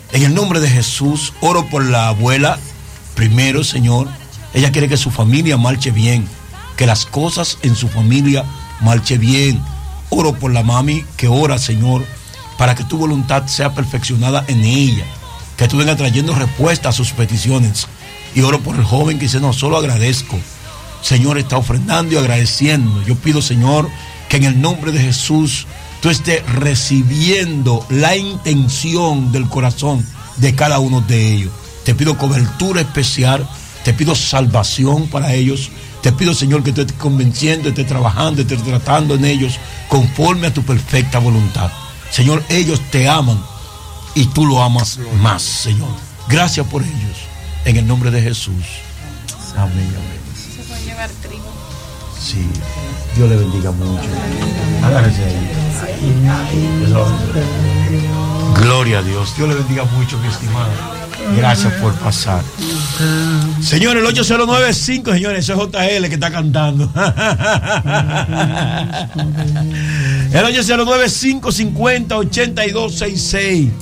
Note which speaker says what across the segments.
Speaker 1: En el nombre de Jesús, oro por la abuela. Primero, Señor, ella quiere que su familia marche bien, que las cosas en su familia marchen bien. Oro por la mami que ora, Señor, para que tu voluntad sea perfeccionada en ella, que tú vengas trayendo respuesta a sus peticiones. Y oro por el joven que dice, no, solo agradezco. Señor, está ofrendando y agradeciendo. Yo pido, Señor, que en el nombre de Jesús tú estés recibiendo la intención del corazón de cada uno de ellos. Te pido cobertura especial, te pido salvación para ellos. Te pido, Señor, que tú estés convenciendo, estés trabajando, estés tratando en ellos conforme a tu perfecta voluntad. Señor, ellos te aman y tú lo amas más, Señor. Gracias por ellos. En el nombre de Jesús. Amén, amén.
Speaker 2: Se puede llevar trigo.
Speaker 1: Sí, Dios le bendiga mucho. Agárrese ahí. Gloria a Dios. Dios le bendiga mucho, mi estimado. Gracias por pasar. Señor, el 8095, señores, eso es JL que está cantando. El 809-550-8266.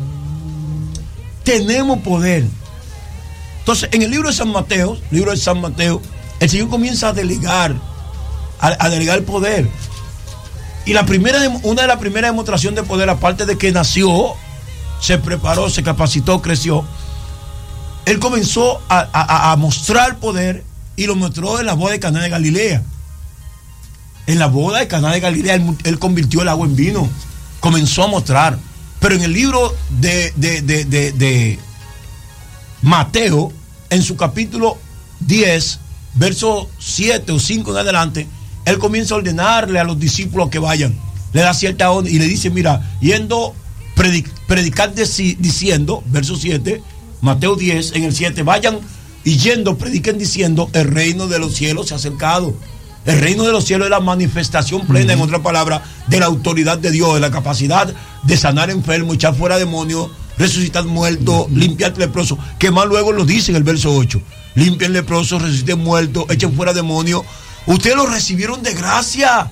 Speaker 1: Tenemos poder. Entonces, en el libro de San Mateo, el Señor comienza a delegar el poder. Y una de las primeras demostraciones de poder, aparte de que nació, se preparó, se capacitó, creció, Él comenzó a mostrar poder y lo mostró en la boda de Caná de Galilea. En la boda de Caná de Galilea, Él convirtió el agua en vino. Comenzó a mostrar. Pero en el libro de Mateo, en su capítulo 10, verso 7 o 5 en adelante, Él comienza a ordenarle a los discípulos que vayan. Le da cierta orden y le dice, mira, yendo, predicar diciendo, verso 7, Mateo 10, en el 7, vayan y yendo, prediquen diciendo, el reino de los cielos se ha acercado. El reino de los cielos es la manifestación plena, en otra palabra, de la autoridad de Dios, de la capacidad de sanar enfermos, echar fuera demonios, resucitar muertos, limpiar leprosos, que más luego lo dice en el verso 8. Limpien leprosos, resuciten muertos, echen fuera demonios. Ustedes lo recibieron de gracia.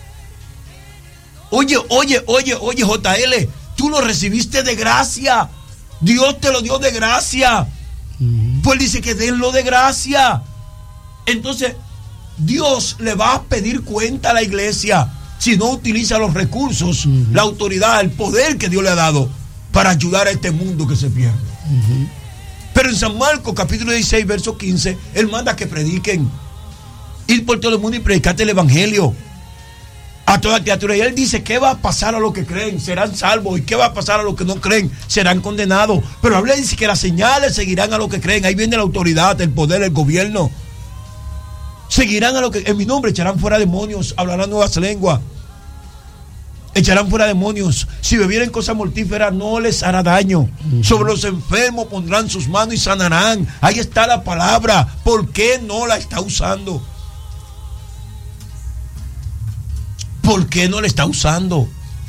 Speaker 1: Oye, JL, tú lo recibiste de gracia. Dios te lo dio de gracia. Pues dice que denlo de gracia. Entonces, Dios le va a pedir cuenta a la iglesia si no utiliza los recursos, la autoridad, el poder que Dios le ha dado para ayudar a este mundo que se pierde. Pero en San Marcos, capítulo 16, verso 15, Él manda que prediquen. Ir por todo el mundo y predicarte el evangelio a toda criatura. Y Él dice, ¿qué va a pasar a los que creen? Serán salvos. ¿Y qué va a pasar a los que no creen? Serán condenados. Pero habla, dice que las señales seguirán a los que creen. Ahí viene la autoridad, el poder, el gobierno. Seguirán a los que en mi nombre echarán fuera demonios, hablarán nuevas lenguas, echarán fuera demonios. Si bebieren cosas mortíferas no les hará daño. Sobre los enfermos pondrán sus manos y sanarán. Ahí está la palabra. ¿Por qué no la está usando? ¿Por qué no la está usando?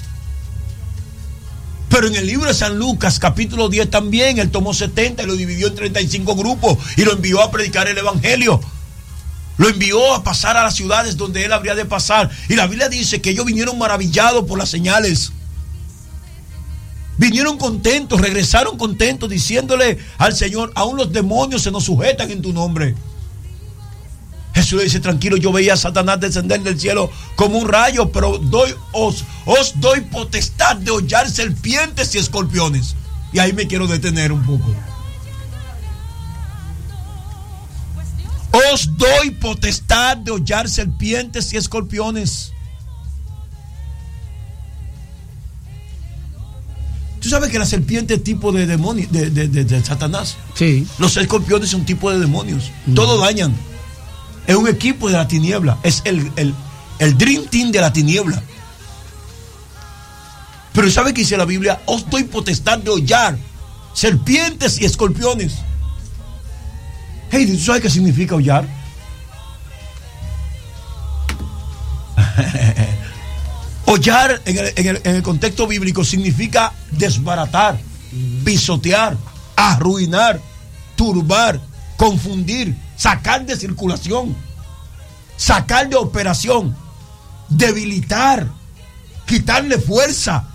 Speaker 1: Pero en el libro de San Lucas, capítulo 10 también, Él tomó 70 y lo dividió en 35 grupos y lo envió a predicar el evangelio. Lo envió a pasar a las ciudades donde Él habría de pasar. Y la Biblia dice que ellos vinieron maravillados por las señales. Vinieron contentos, regresaron contentos, diciéndole al Señor, aún los demonios se nos sujetan en tu nombre. Jesús le dice, tranquilo, yo veía a Satanás descender del cielo como un rayo, pero os doy potestad de hollar serpientes y escorpiones. Y ahí me quiero detener un poco. Os doy potestad de hollar serpientes y escorpiones. ¿Tú sabes que la serpiente es tipo de demonio, de Satanás?
Speaker 3: Sí.
Speaker 1: Los escorpiones son tipo de demonios. Todo dañan. Es un equipo de la tiniebla. Es el Dream Team de la tiniebla. Pero ¿sabe qué dice la Biblia? Os doy potestad de hollar serpientes y escorpiones. Hey, ¿tú sabes qué significa hollar? Hollar en el contexto bíblico significa desbaratar, pisotear, arruinar, turbar, confundir, sacar de circulación, sacar de operación, debilitar, quitarle fuerza,